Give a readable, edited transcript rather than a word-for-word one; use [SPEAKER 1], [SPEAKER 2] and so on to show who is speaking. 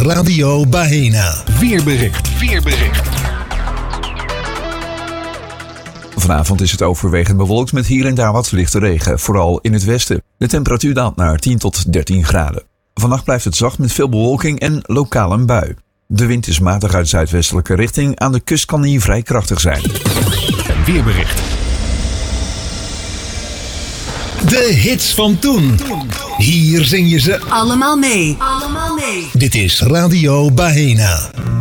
[SPEAKER 1] Radio Bahena. Weerbericht.
[SPEAKER 2] Vanavond is het overwegend bewolkt met hier en daar wat lichte regen, vooral in het westen. De temperatuur daalt naar 10 tot 13 graden. Vannacht blijft het zacht met veel bewolking en lokaal een bui. De wind is matig uit zuidwestelijke richting. Aan de kust kan die vrij krachtig zijn.
[SPEAKER 1] Een weerbericht. De hits van toen. Hier zing je ze
[SPEAKER 3] allemaal mee.
[SPEAKER 1] Dit is Radio Bahena.